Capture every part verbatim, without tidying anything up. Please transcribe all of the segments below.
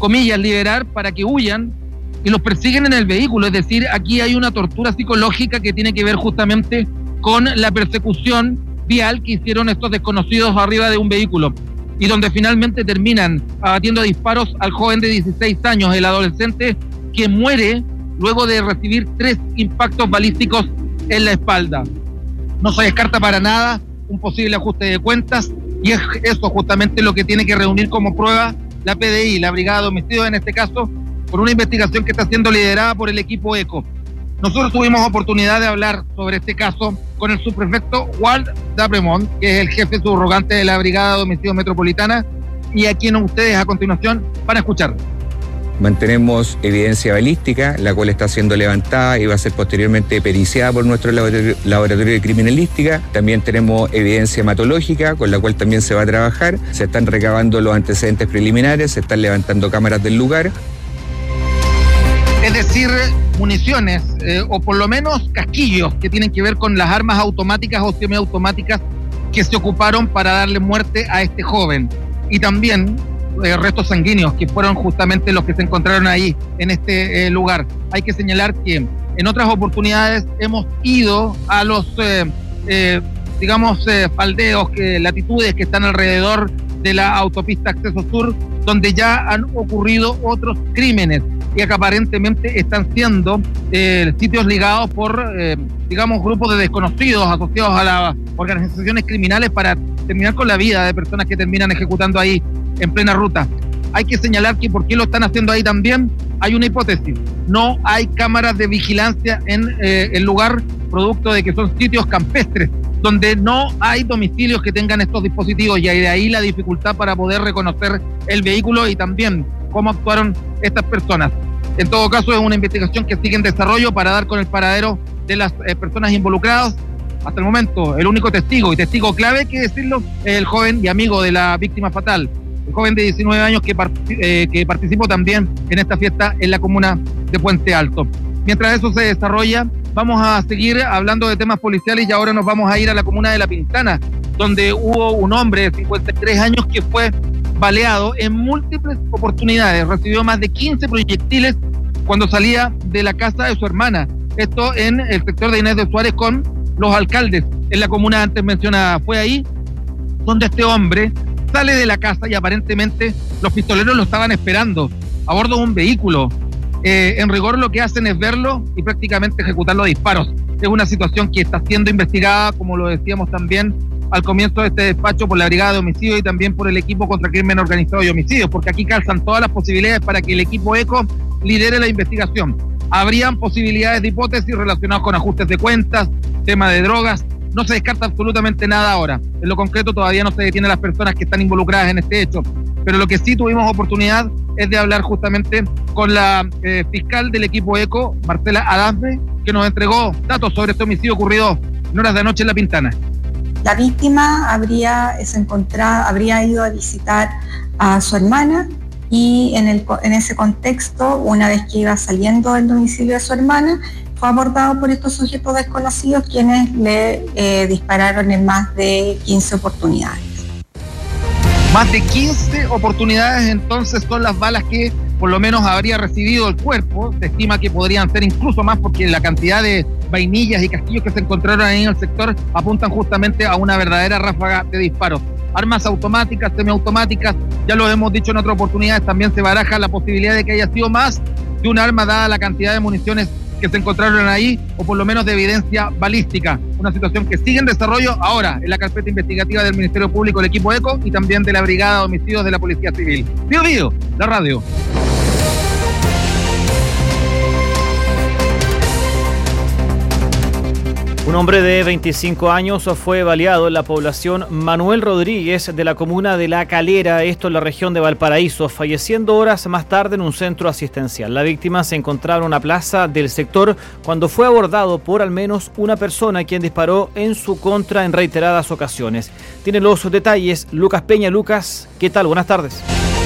comillas, liberar para que huyan y los persiguen en el vehículo. Es decir, aquí hay una tortura psicológica que tiene que ver justamente con la persecución vial que hicieron estos desconocidos arriba de un vehículo y donde finalmente terminan abatiendo disparos al joven de dieciséis años, el adolescente que muere luego de recibir tres impactos balísticos en la espalda. No se descarta para nada un posible ajuste de cuentas y es eso justamente lo que tiene que reunir como prueba la P D I, la Brigada de Homicidios en este caso, por una investigación que está siendo liderada por el equipo ECO. Nosotros tuvimos oportunidad de hablar sobre este caso con el subprefecto Walt Dabremont, que es el jefe subrogante de la Brigada de Homicidios Metropolitana, y a quien ustedes a continuación van a escuchar. Mantenemos evidencia balística, la cual está siendo levantada y va a ser posteriormente periciada por nuestro laboratorio, laboratorio de criminalística. También tenemos evidencia hematológica, con la cual también se va a trabajar. Se están recabando los antecedentes preliminares, se están levantando cámaras del lugar. Es decir, municiones eh, o por lo menos casquillos que tienen que ver con las armas automáticas o semiautomáticas que se ocuparon para darle muerte a este joven. Y también eh, restos sanguíneos que fueron justamente los que se encontraron ahí en este eh, lugar. Hay que señalar que en otras oportunidades hemos ido a los, eh, eh, digamos, eh, faldeos, que, latitudes que están alrededor de la autopista Acceso Sur, donde ya han ocurrido otros crímenes y que aparentemente están siendo eh, sitios ligados por, eh, digamos, grupos de desconocidos asociados a las organizaciones criminales para terminar con la vida de personas que terminan ejecutando ahí en plena ruta. Hay que señalar que por qué lo están haciendo ahí también, hay una hipótesis. No hay cámaras de vigilancia en eh, el lugar, producto de que son sitios campestres, donde no hay domicilios que tengan estos dispositivos y de ahí la dificultad para poder reconocer el vehículo y también cómo actuaron estas personas. En todo caso, es una investigación que sigue en desarrollo para dar con el paradero de las eh, personas involucradas. Hasta el momento, el único testigo y testigo clave, hay que decirlo, es el joven y amigo de la víctima fatal, el joven de diecinueve años que, part eh, que participó también en esta fiesta en la comuna de Puente Alto. Mientras eso se desarrolla, vamos a seguir hablando de temas policiales y ahora nos vamos a ir a la comuna de La Pintana, donde hubo un hombre de cincuenta y tres años que fue baleado en múltiples oportunidades. Recibió más de quince proyectiles cuando salía de la casa de su hermana. Esto en el sector de Inés de Suárez con los alcaldes en la comuna antes mencionada. Fue ahí donde este hombre sale de la casa y aparentemente los pistoleros lo estaban esperando a bordo de un vehículo. Eh, en rigor lo que hacen es verlo y prácticamente ejecutar los disparos. Es una situación que está siendo investigada, como lo decíamos también al comienzo de este despacho, por la Brigada de Homicidios y también por el equipo contra crimen organizado y homicidios, porque aquí calzan todas las posibilidades para que el equipo ECO lidere la investigación. Habrían posibilidades de hipótesis relacionadas con ajustes de cuentas, tema de drogas. No se descarta absolutamente nada ahora. En lo concreto todavía no se detienen las personas que están involucradas en este hecho, pero lo que sí tuvimos oportunidad es de hablar justamente con la eh, fiscal del equipo ECO, Marcela Adambe, que nos entregó datos sobre este homicidio ocurrido en horas de anoche en La Pintana. La víctima habría, se encontrado, habría ido a visitar a su hermana y en, el, en ese contexto, una vez que iba saliendo del domicilio de su hermana, fue abordado por estos sujetos desconocidos quienes le eh, dispararon en más de quince oportunidades. Más de quince oportunidades entonces son las balas que por lo menos habría recibido el cuerpo. Se estima que podrían ser incluso más porque la cantidad de vainillas y casquillos que se encontraron ahí en el sector apuntan justamente a una verdadera ráfaga de disparos. Armas automáticas, semiautomáticas, ya lo hemos dicho en otras oportunidades, también se baraja la posibilidad de que haya sido más de un arma dada la cantidad de municiones que se encontraron ahí, o por lo menos de evidencia balística. Una situación que sigue en desarrollo ahora en la carpeta investigativa del Ministerio Público, el equipo ECO y también de la Brigada de Homicidios de la Policía Civil. Bio Bio, la radio. Un hombre de veinticinco años fue baleado en la población Manuel Rodríguez de la comuna de La Calera, esto en la región de Valparaíso, falleciendo horas más tarde en un centro asistencial. La víctima se encontraba en una plaza del sector cuando fue abordado por al menos una persona quien disparó en su contra en reiteradas ocasiones. Tiene los detalles Lucas Peña. Lucas, ¿qué tal? Buenas tardes.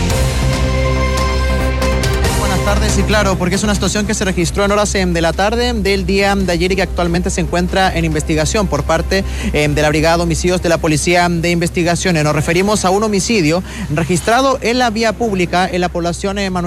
Tardes, y claro, porque es una situación que se registró en horas de la tarde del día de ayer y que actualmente se encuentra en investigación por parte eh, de la Brigada de Homicidios de la Policía de Investigaciones. Nos referimos a un homicidio registrado en la vía pública en la población eh, Manuel